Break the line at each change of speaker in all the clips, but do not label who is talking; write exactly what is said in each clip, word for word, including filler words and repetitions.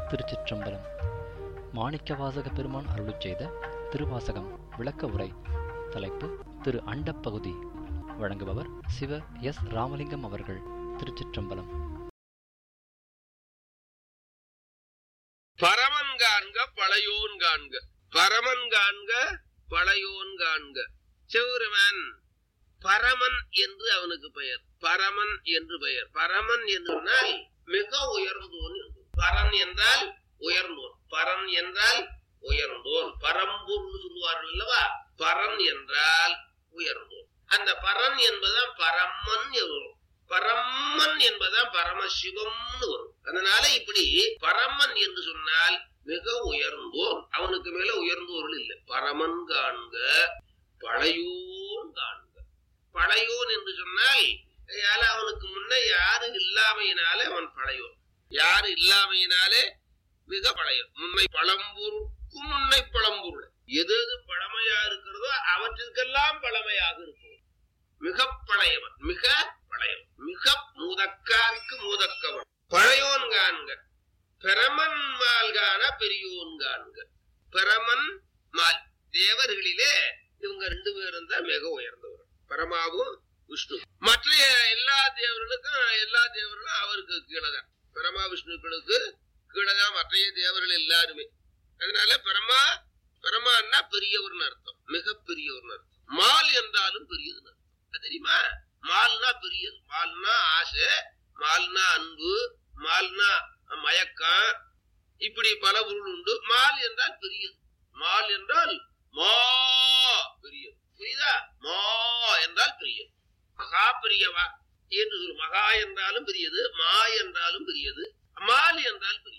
திருச்சிற்றம்பலம். மாணிக்கவாசக பெருமான் அருளிச் செய்த திருவாசகம் விளக்க உரை. தலைப்பு திரு அண்டப்பகுதி. வழங்குபவர் சிவ எஸ் ராமலிங்கம் அவர்கள். திருச்சிற்றம்பலம்.
பரமன் காண்க பழையோன் காண்க, பரமன் காண்க பழையோன் காண்க. சிவருமன் பரமன் என்று அவனுக்கு பெயர், பரமன் என்று பெயர். பரமன் என்றால் மிக உயர்ந்தோன். பரன் என்றால் உயர்ந்தோன், பரன் என்றால் உயர்ந்தோன். பரம்பொருள் சொல்லுவார்கள் அல்லவா, பரன் என்றால் உயர்ந்தோன். அந்த பரன் என்பதான் பரமன் வரும், பரமன் என்பதான் பரமசிவம்னு வரும். அதனால இப்படி பரமன் என்று சொன்னால் மிக உயர்ந்தோன், அவனுக்கு மேல உயர்ந்தோர்கள் இல்லை. பரமன் காண்க பழையோன் காண்க. பழையோன் என்று சொன்னால் அவனுக்கு முன்ன யாரு இல்லாமையினாலே அவன் பழையோன், யாரு இல்லாமையினாலே மிக பழையோன். முன்னை பழம்பொருட்கும் முன்னை பழம்பொருள், எது எது பழமையா இருக்கிறதோ அவற்றுக்கெல்லாம் பழமையாக இருக்கும். மிக பழையவன், மிக பழையவன், மிக மூதக்காருக்கு மூதக்கவன். பழையோன் காண்க பிரமன் மால் காண பெரியோன் காண்க. பிரமன் மால் தேவர்களிலே இவங்க ரெண்டு பேரும் தான் மிக உயர்ந்தவர், பரமாவும் விஷ்ணு. மற்ற எல்லா தேவர்களுக்கும் எல்லா தேவர்களும் அவருக்கு கீழதான், பரமா விஷ்ணுக்களுக்கு கீழதான் மற்றைய தேவர்கள் எல்லாருமே. அதனால பரமா பரமான்னா பெரியவர்னு அர்த்தம், மிக பெரியவர்னு அர்த்தம். மால் என்றாலும் பெரியதுன்னு அர்த்தம். தெரியுமா, மால்னா பெரியது, மால்னா ஆசை, மால்னா அன்பு, மால்னா மயக்கம், இப்படி பல பொருள் உண்டு. மால் என்றால் பெரியது, மால் என்றால் மா பெரியது. புரியுதா? மா என்றால் பெரியது, மகா பெரியவா என்று சொல். மகா என்றாலும் பெரியது, மா என்றாலும் பெரியது, மால் என்றால் பெரியது.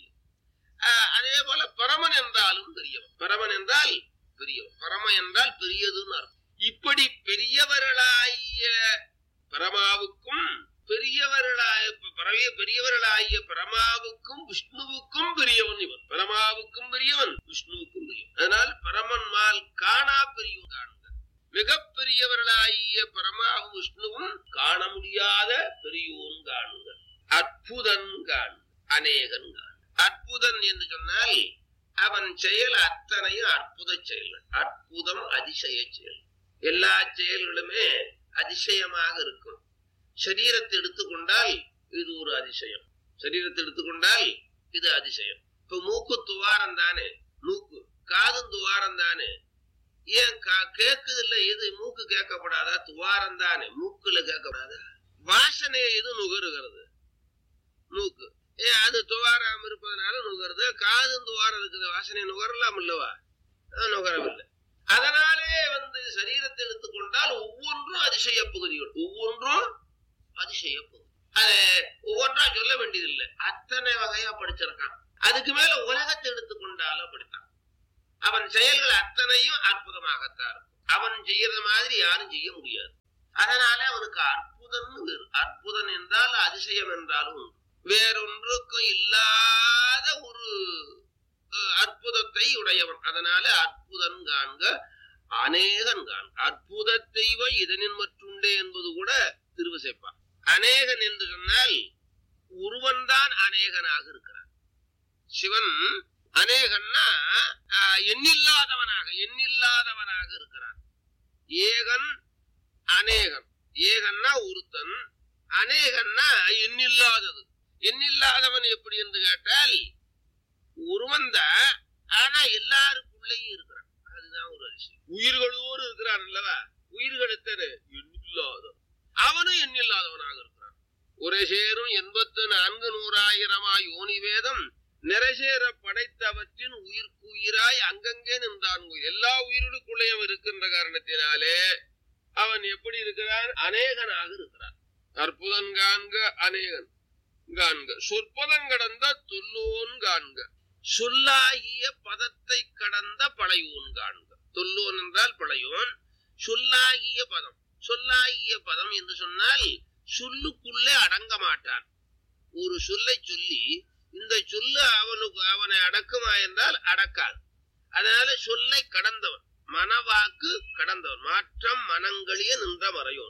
அதே போல பரமன் என்றாலும் பெரியவன், பரமன் என்றால் பெரியவன், பரம என்றால் பெரியதுன்னு அர்த்தம். இப்படி பெரியவர்களாகிய பரமாவுக்கும் பெரியவர்களாய பெரியவர்களாகிய பரமாவுக்கும் விஷ்ணுவுக்கும் பெரியவன் இவன். பரமாவுக்கும் பெரியவன், விஷ்ணுவுக்கும் பெரியவன். அதனால் பரமன் மால் காணா பெரியவன் காண்க. மிக பெரியவர்களாகிய பரமாவும் விஷ்ணுவும் காண முடியாத பெரியோன் காண்க. அற்புதன் காண் அநேகன் காண். அற்புதன் என்று சொன்னால் அவன் செயல் அத்தனையும் அற்புத செயல்கள். அற்புதம் அதிசய செயல். எல்லா செயல்களுமே அதிசயமாக இருக்கும். சரீரத்தை எடுத்துக்கொண்டால் இது ஒரு அதிசயம், சரீரத்தை எடுத்துக்கொண்டால் இது அதிசயம். இப்ப மூக்கு துவாரம் தானே, மூக்கு காதும் துவாரம் தானே. ஏன் கேக்குது இல்ல, எது மூக்கு கேட்கப்படாதா? துவாரம் தானே, மூக்குல கேட்கப்படாதா? வாசனை எது நுகருகிறது? மூக்கு. ஏன் அது துவாரம் இருப்பதனால நுகருது. காதும் துவாரம் இருக்குது, வாசனை நுகரலாம் இல்லவா? நுகரவில்லை. அதனாலே வந்து சரீரத்தை எடுத்துக்கொண்டால் ஒவ்வொன்றும் அதிசய பகுதிகள், ஒவ்வொன்றும் அதிசய பகுதி. அது ஒவ்வொன்றா சொல்ல வேண்டியதில்லை, அத்தனை வகையா படிச்சிருக்கான். அதுக்கு மேல உலகத்தை எடுத்துக்கொண்டாலும் படித்தான். அவன் செயல்கள் அத்தனையும் அற்புதமாகத்தான் இருக்கும். அவன் செய்யறது மாதிரி யாரும் செய்ய முடியாது. அதனால அவனுக்கு அற்புதம் வேறு. அற்புதன் என்றால் அதிசயம் என்றாலும் வேறொன்றுக்கும் இல்லாத ஒரு அற்புதத்தை உடையவன். அதனால அற்புதன் காண்க அநேகன் காண்க. அற்புதத்தை இதனின் மற்றுண்டே என்பது கூட திருவிசைப்பான். அநேகன் என்று சொன்னால் ஒருவன் தான் அநேகனாக இருக்கிறான். சிவன் அநேகன்னா எண்ணில்லாதவனாக எண்ணில்லாதவனாக இருக்கிறான். ஏகன் அநேகன். ஏகன்னா ஒருத்தன், அநேகன்னா எண்ணில்லாதது. எண்ணில்லாதவன் எப்படி என்று கேட்டால் ஒருவன் தான், ஆனா எல்லாருக்குள்ளேயும் இருக்கிறான். அதுதான் ஒரு அதிசயம். உயிர்களோடு இருக்கிறான் அல்லவா? உயிர்களுக்கு எண்ணில்லாதவன், அவனும் எண்ணில்லாதவனாக இருக்கிறான். ஒரே சேரும் எண்பத்து நான்கு நூறாயிரமா யோனி வேதம் நிறைசேர படைத்தவற்றின் உயிர்க்கு உயிராய் அங்கங்கே நின்றான். எல்லா உயிர்களுக்குள்ளேயும் இருக்கின்ற காரணத்தினாலே அவன் எப்படி இருக்கிறான்? அநேகனாக இருக்கிறான். அற்புதன் காண்க அநேகன் காண்க. சொற்பதம் கடந்த தொல்லோன் காண்க. சொல்லாகிய பதத்தை கடந்த பழையோன் காண்க. தொல்லோன் என்றால் பழையோன். சொல்லாகிய பதம், சொல்லாகிய பதம் என்று சொன்னால் சொல்லுக்குள்ளே அடங்க மாட்டான். ஒரு சொல்லை சொல்லி இந்த சொல்லு அவனுக்கு அவனை அடக்குமா என்றால் அடக்காது. அதனால சொல்லை கடந்தவன், மனவாக்கு கடந்தவன், மாற்றம் மனங்களிய நின்ற மறையோன்.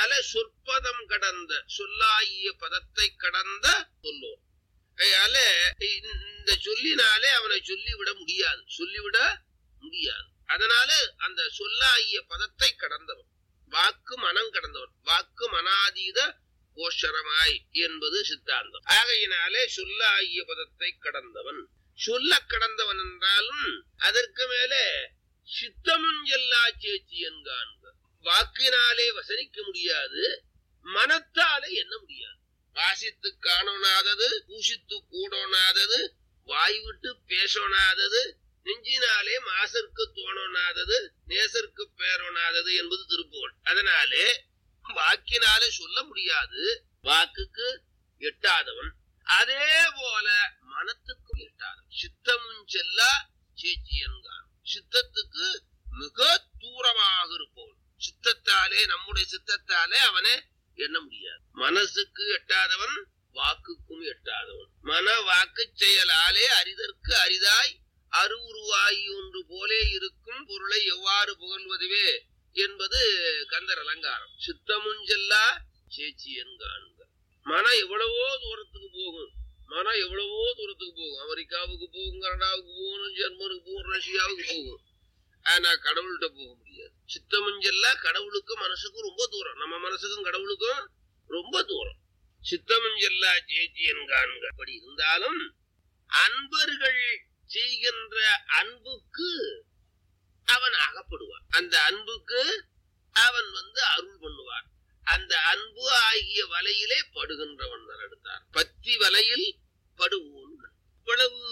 சொற்பதம் கடந்த சொல்லாகிய பதத்தை கடந்த சொல்லோன். அதனால இந்த சொல்லினாலே அவனை சொல்லிவிட முடியாது சொல்லிவிட முடியாது. அதனால அந்த சொல்லாகிய பதத்தை கடந்தவன், வாக்கு மனம் கடந்தவன், வாக்கு மனாதீத கோஷரமாய் என்பது சித்தாந்தம். ஆகையினாலே சொல்லாகிய பதத்தை கடந்தவன். சொல்ல கடந்தவன் என்றாலும் அதற்கு மேலே சித்தமும் எல்லா சேச்சி என்காண்க. வாக்கினாலே வசனிக்க முடியாது, மனத்தாலே எண்ண முடியாது. வாசித்து காணோனாதது, பூசித்து கூடோனாதது, வாய் விட்டு பேசோனாதது, நெஞ்சினாலே மாசருக்கு தோணோனாதது, நேசருக்கு பேரோனாதது என்பது திருப்புகழ். அதனாலே வாக்கினாலே சொல்ல முடியாது, வாக்குக்கு எட்டாதவன். அதே போல மனத்துக்கும் எட்டாதவன். சித்தமும் செல்லா சேச்சியன்கான். சித்தத்துக்கு மிக தூரமாக இருப்பவன். சித்தத்தாலே, நம்முடைய சித்தத்தாலே அவனை எண்ண முடியாது. மனசுக்கு எட்டாதவன், வாக்குக்கும் எட்டாதவன். மன வாக்கு செயலாலே அரிதற்கு அரிதாய் அருவுருவாயி ஒன்று போலே இருக்கும் பொருளை எவ்வாறு புகழ்வதுவே என்பது கந்தர் அலங்காரம். சித்தமும் செல்லா சேச்சி என்காண்க. மனம் எவ்வளவோ தூரத்துக்கு போகும், மனம் எவ்வளவோ தூரத்துக்கு போகும். அமெரிக்காவுக்கு போகும், கனடாவுக்கு போகணும், ஜெர்மனுக்கு போகும், ரஷ்யாவுக்கு போகும். ஆனா கடவுள்கிட்ட போக முடியாது. சித்தமும் செல்லா கடவுளுக்கும் மனசுக்கும் ரொம்ப தூரம். நம்ம மனசுக்கும் கடவுளுக்கும் ரொம்ப தூரம். சித்தமும் செல்லா சேச்சி என்காண்க. அப்படி இருந்தாலும் அன்பர்கள் செய்கின்ற அன்புக்கு அவன் அகப்படுவான். அந்த அன்புக்கு அவன் வந்து அருள் பண்ணுவான். அந்த அன்பு ஆகிய வலையிலே படுகின்றவன் எடுத்தார். பத்தி வலையில் படுவோன். இவ்வளவு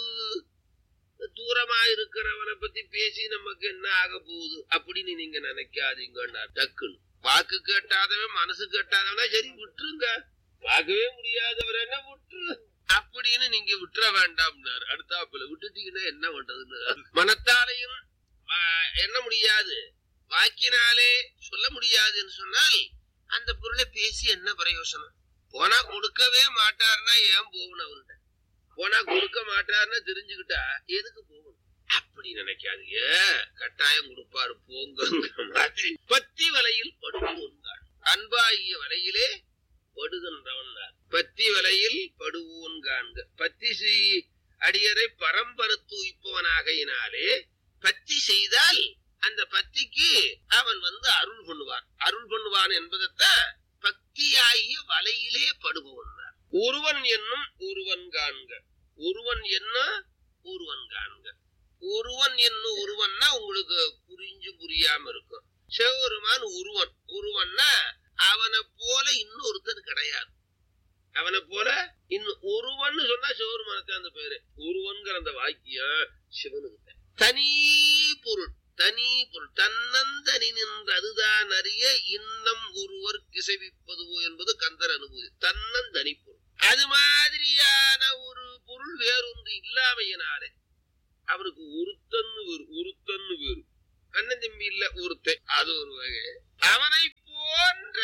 தூரமா இருக்கிறவனை பத்தி பேசி நமக்கு என்ன ஆக போகுது அப்படின்னு நீங்க நினைக்காதீங்க. டக்குன்னு வாக்கு கேட்டாதவன், மனசு கேட்டாதவனா சரி விட்டுருங்க, பார்க்கவே முடியாதவர் என்ன விட்டுரு அப்படின்னு நீங்க விட்டுற வேண்டாம்னாரு. அடுத்தாப்புல விட்டுட்டீங்கன்னா என்ன பண்றதுன்னு. மனத்தாலையும் என்ன முடியாது, வாக்கினாலே சொல்ல முடியாதுன்னு சொன்னால் அந்த பொருளை பேசி என்ன பிரயோசனம்? போனா கொடுக்கவே மாட்டாருன்னா ஏன் போகணும் அவர்கிட்ட? போனா கொடுக்க மாட்டாருன்னா தெரிஞ்சுக்கிட்டா எதுக்கு போகணும் அப்படி நினைக்காதீங்க. கட்டாயம் கொடுப்பாரு போங்கிற மாதிரி. பத்தி வலையில் படுவோன்கான். அன்பாகிய வலையிலே படுகின்றவன். பத்தி வலையில் படுவோன் காண்க. பத்தி அடியரை பரம்பரத்து உய்ப்பவனாகையினாலே பத்தி செய்தால் அந்த பத்திக்கு அவன் வந்து அருள் பண்ணுவான். அருள் பண்ணுவான் என்பதைத்தான் பக்தியாகிய வலையிலே படுபவன். ஒருவன் என்னும் ஒருவன் காண்க. ஒருவன் என்ன ஒருவன் காண்க. ஒருவன் என்னும் ஒருவன்னா உங்களுக்கு புரிஞ்சு புரியாம இருக்கும். சிவபெருமான் ஒருவன். ஒருவன்னா அவனை போல இன்னொருத்தன் கிடையாது. அவனை போல இன்னும் ஒருவன் சொன்னா சிவபெருமானத்தை அந்த பேரு. ஒருவன்கிற அந்த வாக்கியம் சிவனுக்கு தனி பொருள். தனி பொருள். தன்னந்தனி நின்று அதுதான் அறிய இன்னம் ஒருவர் கிசைவிப்பதுவோ என்பது கந்தர் அனுபூதி. தன்னந்தனி பொருள். அது மாதிரியான ஒரு பொருள் வேறொன்று இல்லாமையினாலே அவருக்கு ஒருத்தன்னு வேறு. ஒருத்தன்னு வேறு. அண்ணன் தம்பி இல்ல ஒருத்தன், அது ஒரு வகை. அவனை போன்ற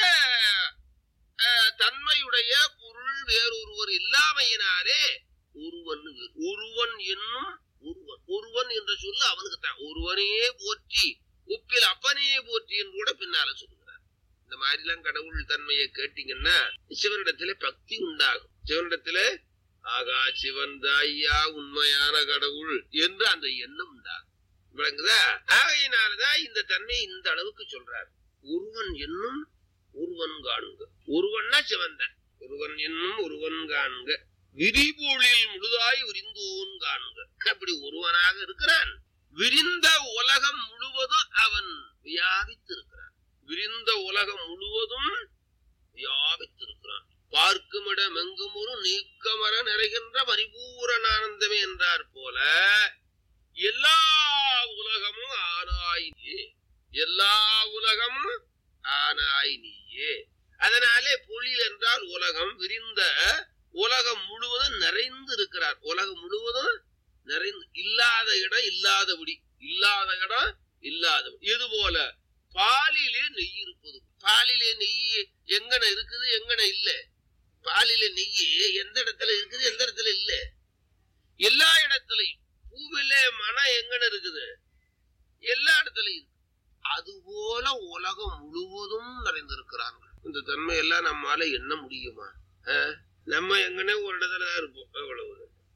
தன்மையுடைய பொருள் வேறொருவர் இல்லாமையினாலே ஒருவன் வேறு. ஒருவன் என்னும் ஒருவன். ஒருவன் என்ற சொல்ல அவனுக்கு தான். ஒருவனையே போற்றி உப்பில் அப்பனையே போற்றி என்று கூட பின்னால சொல்லுகிறார். இந்த மாதிரி எல்லாம் கடவுள் தன்மையை கேட்டீங்கன்னா சிவனிடத்திலே பக்தி உண்டாகும். சிவனிடத்தில ஆகா சிவன் தாய்யா உண்மையான கடவுள் என்று அந்த எண்ணம் உண்டாகும். விளங்குதா? ஆகையினாலதான் இந்த தன்மையை இந்த அளவுக்கு சொல்றார். ஒருவன் என்னும் ஒருவன் காண்க. ஒருவன்னா சிவன் தான். ஒருவன் என்னும் ஒருவன் காண்க. விரிபொழில் முழுதாய் விரிந்தோன் காண்க. அப்படி ஒருவனாக இருக்கிறான். விரிந்த உலகம் முழுவதும் அவன் வியாபித்திருக்கிறான். விரிந்த உலகம் முழுவதும் வியாபித்திருக்கிறான். பார்க்குமிடம் எங்கும் ஒரு நீக்கமர நிறைகின்ற பரிபூரணானந்தமே என்றார் போல எல்லா உலகமும் ஆனாய் நீயே. எல்லா உலகமும் ஆனாய் நீயே. அதனாலே பொழில் என்றால் உலகம். விரிந்த உலகம் முழுவதும் நிறைந்து இருக்கிறார். உலகம் முழுவதும் நிறைந்து. இல்லாத இடம் இல்லாதபடி. இல்லாத இடம் இல்லாதபடி. இது போல பாலிலே நெய் இருப்பது. பாலிலே நெய் எங்கன இருக்குது எங்கன இல்ல. பாலிலே நெய் எந்த இடத்துல இருக்குது எந்த இடத்துல இல்ல. எல்லா இடத்துலயும். பூவிலே மனம் எங்கன இருக்குது எல்லா இடத்துலயும் இருக்கு. அதுபோல உலகம் முழுவதும் நிறைந்திருக்கிறாங்க. இந்த தன்மை எல்லாம் நம்மால எண்ண முடியுமா? நம்ம எங்கனே ஒரு இடத்துலதான் இருப்போம். எவ்வளவு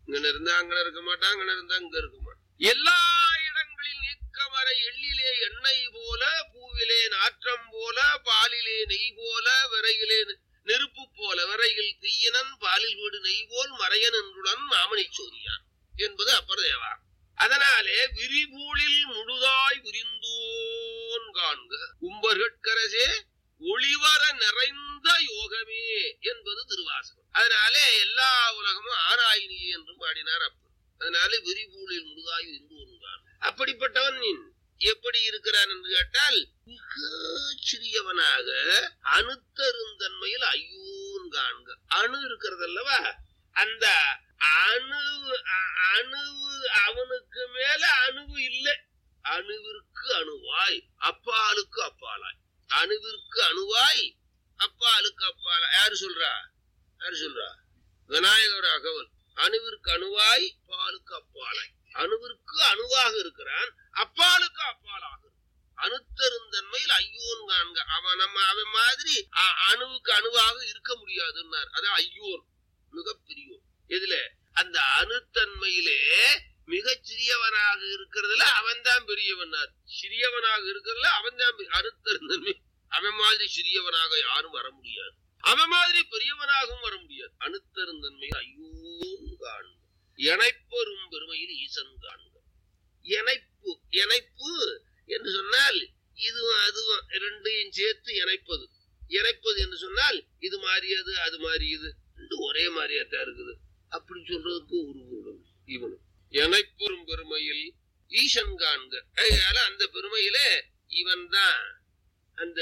இங்க இருந்தா அங்க இருக்க மாட்டான், அங்க இருந்தா இங்க இருக்க மாட்டான். எல்லா இடங்களில் நீக்கமர எள்ளிலே எண்ணெய் போல, பூவிலே நாற்றம் போல, பாலிலே நெய் போல, விரையிலே நெருப்பு போல, விரையில் தீயினன் பாலில் வீடு நெய் போல் மறையன் என்றுடன் மாமணி சோதியான் என்பது அப்பர் தேவா. அதனாலே விரிபூலில் முழுதாய் விரிந்தோன் காண்க உம்பர்கட்கரசே ஒளிவர நிறைந்த யோகமே என்பது திருவாசகம். அதனாலே எல்லா உலகமும் ஆராயினியே என்றும் பாடினார் அப்பர். அதனாலே விரிபூலில் முழுதாய் விரிந்தோன் காண்க. அப்படிப்பட்டவன் எப்படி இருக்கிறான் என்று கேட்டால் மிக சிறியவனாக அணுத்தருந்தன்மையில் ஐயோன் காண்க. அணு இருக்கிறது அல்லவா, அந்த அணு அணுவு அவனுக்கு மேல அணுவு இல்லை. அணுவிற்கு அணுவாய் அப்பாலுக்கு அப்பாலாய், அணுவிற்கு அணுவாய் அப்பாலுக்கு அப்பாலாய். யாரு சொல்றா? யாரு சொல்றா? விநாயகர் அகவல். அணுவிற்கு அணுவாய் பாலுக்கு அப்பாலாய், அணுவிற்கு அணுவாக இருக்கிறான், அப்பாலுக்கு அப்பாலாக அணுத்தருந்தன்மையில் ஐயோன் காண்க. அவன் நம்ம அவன் மாதிரி அணுவுக்கு அணுவாக இருக்க முடியாதுன்னார். அதான் ஐயோன் மிகப்பெரியோன். இதுல அந்த அணுத்தன்மையிலே மிகச் சிறியவனாக இருக்கிறதுல அவன் தான் பெரியவனார், சிறியவனாக இருக்கிறதுல அவன் தான் அணுத்தருந்தன்மை. அவன் மாதிரி சிறியவனாக யாரும் வர முடியாது, அவன் மாதிரி பெரியவனாகவும் வர முடியாது. அணுத்தருந்தன்மையில் ஐயோன் காண்க. இணைப்பெரும் பெருமையில் ஈசன் காண்க. இணைப்பு, இணைப்பு என்று சொன்னால் இதுவும் அதுவும் ரெண்டையும் சேர்த்து இணைப்பது. இணைப்பது என்று சொன்னால் இது மாறியது அது மாறியது ஒரே மாதிரியாத்தான் இருக்குது அப்படி சொல்றதுக்கு ஒரு கூடும். இவனு இணைப்பெரும் பெருமையில் ஈசன் காண்க. அந்த பெருமையில இவன் தான் அந்த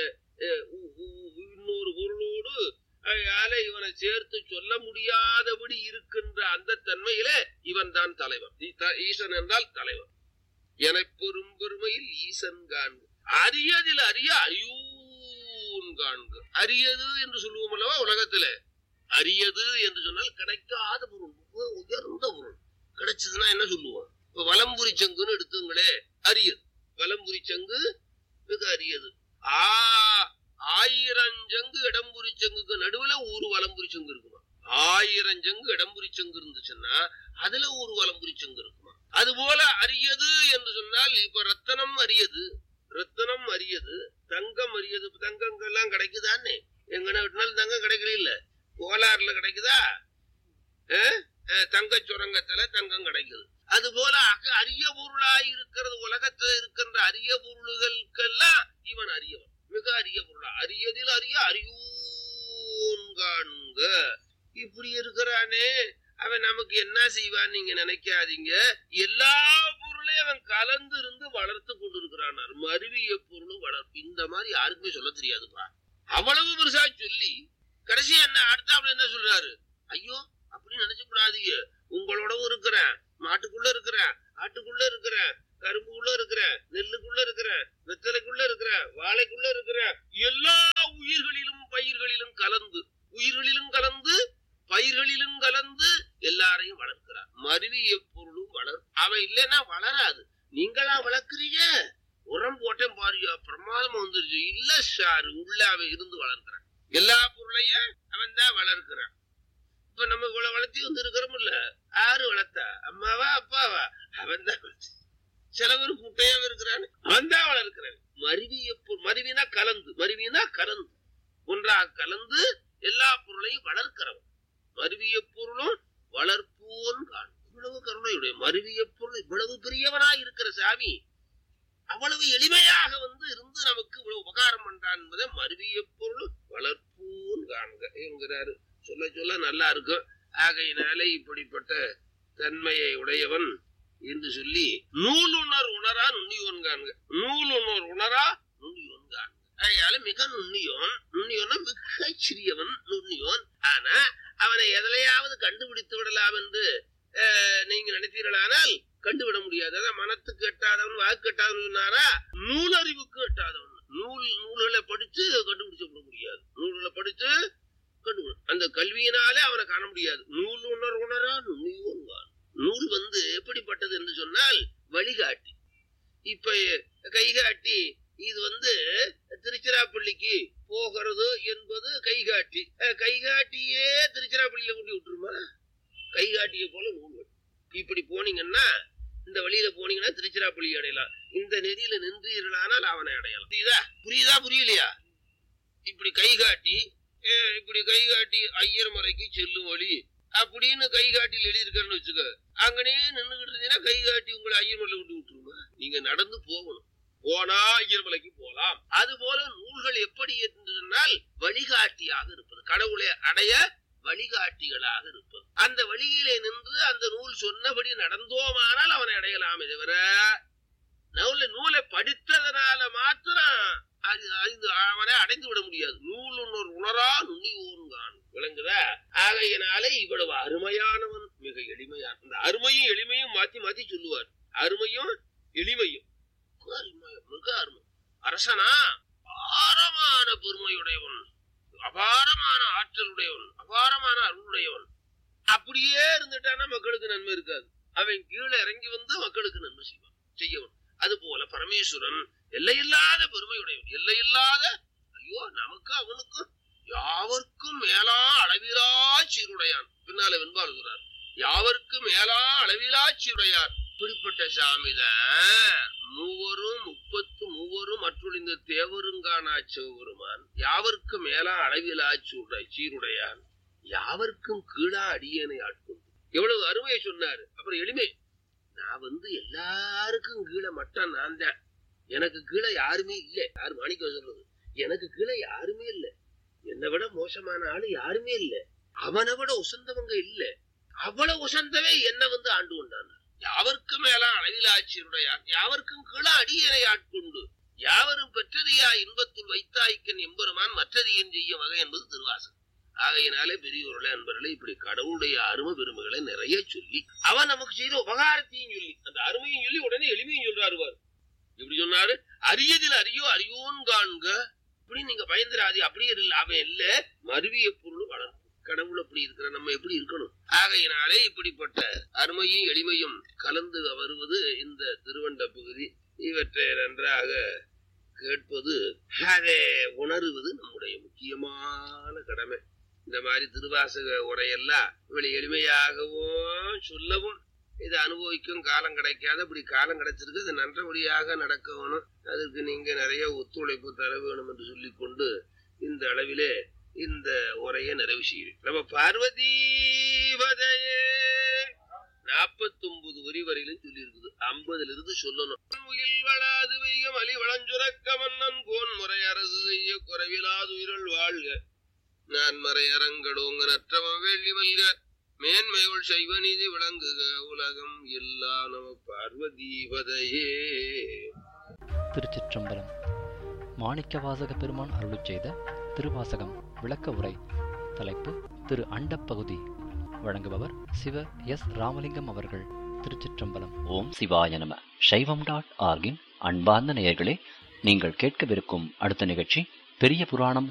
இன்னொரு பொருளோடு இவனை சேர்த்து சொல்ல முடியாதபடி இருக்கின்ற அந்த தன்மையில இவன் தான் தலைவன். ஈசன் என்றால் தலைவன். இணைப்பெரும் பெருமையில் ஈசன் காண்க. அரியதில் அரிய அரியூன் காண்க. அரியது என்று சொல்லுவோம் அல்லவா உலகத்துல. அரியது என்று சொன்னால் கிடைக்காத பொருள், உயர்ந்த பொருள். கிடைச்சதுன்னா என்ன சொல்லுவோம்? இப்ப வலம்புரி சங்குன்னு எடுத்துங்களே, அரியது. வலம்புரி சங்கு மிக அரியது. ஆ ஆயிரம் சங்கு இடம்புரி சங்குக்கு நடுவுல ஒரு வலம்புரி சங்கு இருக்குமா? ஆயிரம் சங்கு இடம்புரி சங்கு இருந்துச்சுன்னா அதுல ஒரு வலம்புரி சங்கு இருக்குமா? அது போல அரியது என்று சொன்னால் இப்ப ரத்தனம் அரியது, ரத்தனம் அரியது, தங்கம் அரியது. தங்கங்கள்லாம் கிடைக்குதானே? எங்கன விட்டுனாலும் தங்கம் கிடைக்கல. இல்ல கோலாறுல கிடைக்குதா? தங்க சுரங்கத்துல தங்கம் கிடைக்குது. அது போல அரிய பொருளாய் இருக்கிறது. உலகத்துல இருக்கின்ற அரிய பொருள்களுக்கெல்லாம் இவன் அரியவன், மிக அரிய பொருளா. அரியதில் அரிய அரியோன் காண்க. இப்படி இருக்கிறானே அவன் நமக்கு என்ன செய்வான் நீங்க நினைக்காதீங்க. எல்லா பொருளையும் அவன் கலந்து இருந்து வளர்த்து கொண்டிருக்கிறான். மருவிய பொருளும் வளர்ப்பு. இந்த மாதிரி யாருக்குமே சொல்ல தெரியாதுப்பா. அவ்வளவு பெருசா சொல்லி கடைசி என்ன அடுத்த என்ன சொல்றாரு? ஐயோ அப்படின்னு நினைச்சு கூடாதீங்க. உங்களோடவும் இருக்கிறேன், மாட்டுக்குள்ள இருக்கிறேன், ஆட்டுக்குள்ள இருக்கிறேன், கரும்புக்குள்ள இருக்கிறேன், நெல்லுக்குள்ள இருக்கிறேன், வெத்தலைக்குள்ள இருக்கிறேன், வாழைக்குள்ள இருக்கிறேன். எல்லா உயிர்களிலும் பயிர்களிலும் கலந்து, உயிர்களிலும் கலந்து பயிர்களிலும் கலந்து எல்லாரையும் வளர்க்கிறார். மருவிய பொருளும் வளர். அவன் இல்லைன்னா வளராது. நீங்களா வளர்க்கிறீங்க, உரம் போட்டேன் பாருயா பிரமாதமா வந்துருச்சு. இல்ல சார், உள்ள அவன் இருந்து வளர்க்கிறான். எல்லா பொருளையும் அவன் தான் வளர்க்கிறான். இப்ப நம்ம இவ்வளவு வளர்த்தி வந்து இருக்கிறோம் இல்ல, யாரு வளர்த்தா? அம்மாவா அப்பாவா? அவன் தான் வளர்த்து. சில பேர் குட்டையாவே இருக்கிறான், அவன் தான் வளர்க்கிறான். மருவிய மருவினா கலந்து, மருவினா கலந்து ஒன்றாக கலந்து எல்லா பொருளையும் வளர்க்கிறவன். மருவிய பொருளும் வளர்ப்போன் காண். இவ்வளவு கருணையுடைய மருவிய பொருள் இவ்வளவு பெரியவனாய் இருக்கிற சாமி அவ்வளவு எளிமையாக வந்து இருந்து நமக்கு இவ்வளவு உபகாரம் பண்றான் என்பதை மருவிய பொருள் வளர்ப்போன் காண்க என்கிறாரு. சொல்ல சொல்ல நல்லா இருக்கும். ஆகையினாலே இப்படிப்பட்ட தன்மையை உடையவன் என்று சொல்லி நூலுணர் உணரா நுண்ணியோன் காண்க. நூலுணர் உணரா நுண்ணியோன் காண்க. அதனால மிக நுண்ணியோன். நுண்ணியோன்னா மிக சிறியவன் நுண்ணியோன். ஆனா அவனை எதிலையாவது கண்டுபிடித்து விடலாம் என்று நீங்க நினைத்தீர்களானால் கண்டுவிட முடியாது. அதான் மனத்துக்கு எட்டாதவன், வாக்கு எட்டாதவனாரா, நூலறிவுக்கு எட்டாதவன். நூல் நூல்களை படிச்சு கண்டுபிடிச்சு விட முடியாது. நூல்களை படிச்சு கண்டுபிடி அந்த கல்வியினாலே அவனை காண முடியாது. நூல் உணர் உணரா நுண்ணியோன். நூல் வந்து எப்படிப்பட்டது என்று சொன்னால் வழிகாட்டி. இப்ப கைகாட்டி இது வந்து திருச்சிராப்பள்ளிக்கு போகிறது என்பது கைகாட்டி. கைகாட்டியே திருச்சிராப்பள்ளியில கொண்டு விட்டுருமா? கைகாட்டிய போல நூல். இப்படி போனீங்கன்னா இந்த வழியில போனீங்கன்னா திருச்சிராப்பள்ளி அடையலாம். இந்த நெறியில நின்றீர்களானால் அவனை அடையலாம். புரியுதா புரியுதா புரியலையா? இப்படி கை காட்டி இப்படி கை காட்டி ஐயர் மலைக்கு செல்லும் வழி அப்படின்னு கை காட்டியில் எழுதியிருக்காருன்னு வச்சுக்க. அங்கனே நின்றுகிட்டு இருந்தீங்கன்னா கை காட்டி உங்களை ஐயர் மலை விட்டு விட்டுருங்க. நீங்க நடந்து போகணும். போனா ஐயர் மலைக்கு போலாம். அது போல நூல்கள் எப்படி என்றால் வழிகாட்டியாக இருப்பது, கடவுளை அடைய வழிகாட்டிகளாக இருப்பது. அந்த வழியிலே நின்று அந்த நூல் சொன்னபடி நடந்தோமானால் அவனை அடையலாமே தவிர நூலை நூலை படித்ததனால மாத்திரம் அவனை அடைந்து விட முடியாது. நூல் உணர் உணரா நுண்ணியோன் விளங்குதா? ஆகையினாலே இவ்வளவு அருமையானவன், மிக எளிமையான. அந்த அருமையும் எளிமையும் மாத்தி மாத்தி சொல்லுவார். அருமையும் எளிமையும் மிக அருமை. அரசனா அபாரமான பெருமையுடையவன், அபாரமான ஆற்றலுடையவன், அபாரமான அருளுடையவன். அப்படியே இருந்துட்டானா மக்களுக்கு நன்மை இருக்காது. அவன் கீழே இறங்கி வந்து மக்களுக்கு நன்மை செய்வான் செய்யவன். அது போல பரமேஸ்வரன் எல்லையில்லாத பெருமையுடையவன், எல்லையில்லாத. ஐயோ நமக்கு அவனுக்கும் யாவர்க்கும் மேலா அளவிலா சீருடையான். பின்னால வெண்பாளுகிறார், யாவர்க்கும் மேலா அளவிலா சீருடையார். இப்படிப்பட்ட சாமிதான் மூவரும் முப்பத்து மூவரும் மற்றும் இந்த தேவருங்கானா சிவபெருமான். யாவர்க்கும் மேலா அளவிலா சூடை சீருடையான், யாவர்க்கும் கீழா அடியேனை ஆட்கொண்டு. எவ்வளவு அருமையை சொன்னாரு. அப்புறம் எளிமை. நான் வந்து எல்லாருக்கும் கீழே மட்டும் நான் தான், எனக்கு கீழே யாருமே இல்லை. யாரு மாணிக்க சொல்றது? எனக்கு கீழே யாருமே இல்லை. என்னை விட மோசமான ஆளு யாருமே இல்லை. அவனை விட உசந்தவங்க இல்லை. அவ்வளவு உசந்தவே என்ன வந்து ஆண்டு கொண்டான். யாவர்க்கும் மேலா அளவில் ஆட்சியருடையான், யாவர்க்கும் கீழே அடியனை ஆட்கொண்டு, யாவரும் பெற்றதியா இன்பத்துள் வைத்தாய்க்கன் எம்பெருமான் மற்றதியன் செய்ய வகை என்பது திருவாசகம். ஆகையினாலே பெரியவர்களே அன்பர்களே, இப்படி கடவுளுடைய அருமை பெருமைகளை நிறைய சொல்லி அவன் நமக்கு செய்த உபகாரத்தையும் சொல்லி அந்த அருமையும் சொல்லி உடனே எளிமையும் சொல்றாருவார். எப்படி சொன்னாரு? அரியதில் அறியோ அறியோன் காண்க. இப்படி நீங்க பயந்துராதி. அப்படியே இல்லை, அவன் இல்ல மருவிய பொருள் வளரும். கடவுள் அப்படி இருக்கிற நம்ம எப்படி இருக்கணும்? ஆகையினாலே இப்படிப்பட்ட அருமையும் எளிமையும் கலந்து வருவது இந்த திருவண்ட பகுதி. இவற்றை நன்றாக கேட்பது, அதை உணருவது நம்முடைய முக்கியமான கடமை. இந்த மாதிரி திருவாசக உரையெல்லாம் இவ்வளவு எளிமையாகவும் சொல்லவும் இதை அனுபவிக்கும் காலம் கிடைக்காது. அப்படி காலம் கிடைச்சிருக்கு, அது நன்றபடியாக நடக்க வேணும். அதுக்கு நீங்க நிறைய ஒத்துழைப்பு தர வேணும் என்று சொல்லிக்கொண்டு இந்த அளவிலே இந்த உரையை நிறைவு செய்கிறேன். நம்ம பார்வதீவதையே நாற்பத்தி ஒன்பது வரி வரையிலும் சொல்லி இருக்குது. ஐம்பதுல இருந்து சொல்லணும். உயில் வளாது வைகம் அலி வளஞ்சுரக்க மன்னன் கோன் முறை அரசு செய்ய குறைவிலாது உயிரல் வாழ்க. நான் மறையரங்களோங்க நற்றவம் வெள்ளி மல்க. மேன்மைகள் செய்வ நீதி விளங்குக உலகம் எல்லா நம பார்வதீவதையே.
திருச்சிற்றம்பலம். மாணிக்கவாசக பெருமான் அருளிச் செய்த திருவாசகம் விளக்க உரை. தலைப்பு திரு அண்டப்பகுதி. வழங்குபவர் சிவ எஸ் ராமலிங்கம் அவர்கள். திருச்சிற்றம்பலம்.
ஓம் சிவாய நம. சைவம் டாட் ஆர்கின் அன்பார்ந்த நேயர்களே, நீங்கள் கேட்கவிருக்கும் அடுத்த நிகழ்ச்சி பெரிய புராணம்